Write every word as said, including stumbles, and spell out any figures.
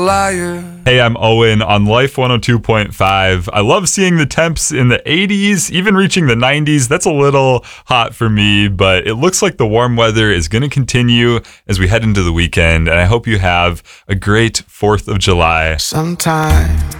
Liar. Hey, I'm Owen on Life one oh two point five. I love seeing the temps in the eighties, even reaching the nineties. That's a little hot for me, but it looks like the warm weather is going to continue as we head into the weekend, and I hope you have a great fourth of July. Sometimes